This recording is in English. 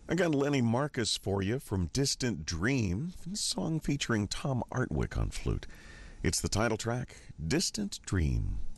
I got Lenny Marcus for you from Distant Dream, a song featuring Tom Artwick on flute. It's the title track, Distant Dream.